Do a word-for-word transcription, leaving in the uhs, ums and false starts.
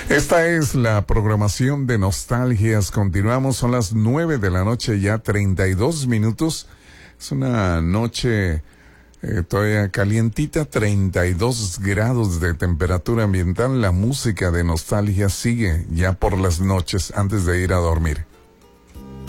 Esta es la programación de Nostalgias. Continuamos, son las nueve de la noche, ya treinta y dos minutos. Es una noche eh, todavía calientita, treinta y dos grados de temperatura ambiental. La música de Nostalgia sigue ya por las noches antes de ir a dormir.